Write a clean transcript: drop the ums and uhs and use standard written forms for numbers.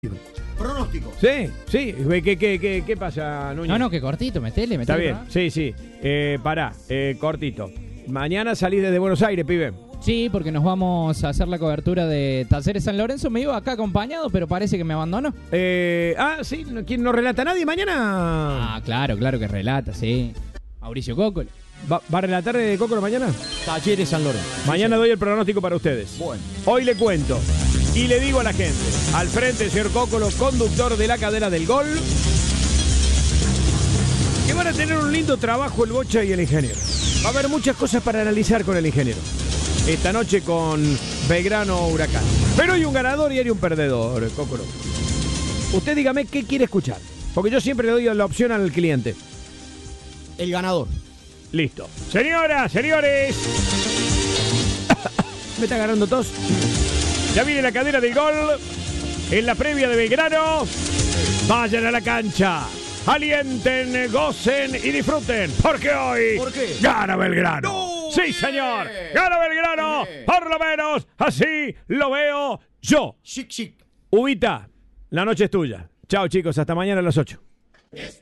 Pronóstico. Sí, sí. ¿Qué pasa, Núñez? No, que cortito, metele. Está bien, sí. Pará, cortito. Mañana salís desde Buenos Aires, pibe. Sí, porque nos vamos a hacer la cobertura de Talleres San Lorenzo. Me iba acá acompañado, pero parece que me abandonó. Sí, ¿quién no relata nadie mañana? Ah, claro que relata, sí. Mauricio Cócolo. ¿Va a relatar de Cócolo mañana? Talleres San Lorenzo. Mañana doy el pronóstico para ustedes. Bueno. Hoy le cuento y le digo a la gente, al frente el señor Cócolo, conductor de la cadena del gol, que van a tener un lindo trabajo el Bocha y el ingeniero. Va a haber muchas cosas para analizar con el ingeniero. Esta noche con Belgrano Huracán. Pero hay un ganador y hay un perdedor, Cócolo. Usted dígame qué quiere escuchar, porque yo siempre le doy la opción al cliente. El ganador. Listo. Señoras, señores. Me está agarrando tos. Ya viene la cadena del gol. En la previa de Belgrano. Vayan a la cancha. Alienten, gocen y disfruten. Porque hoy ¿Por qué? gana Belgrano. ¡No! Sí, señor. Gana Belgrano. Por lo menos así lo veo yo. Chic. Ubita, la noche es tuya. Chao, chicos. Hasta mañana a las 8.